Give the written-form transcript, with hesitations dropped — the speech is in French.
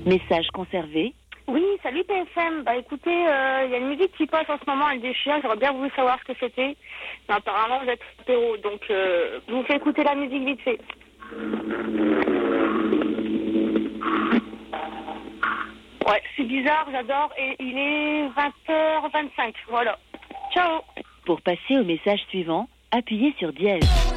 Message conservé. Oui, salut PFM. Bah écoutez, il y a une musique qui passe en ce moment, elle déchire. J'aurais bien voulu savoir ce que c'était. Mais apparemment, vous êtes apéro, donc je vous fais écouter la musique vite fait. Ouais, c'est bizarre, j'adore. Et il est 20h25. Voilà. Ciao. Pour passer au message suivant, appuyez sur dièse.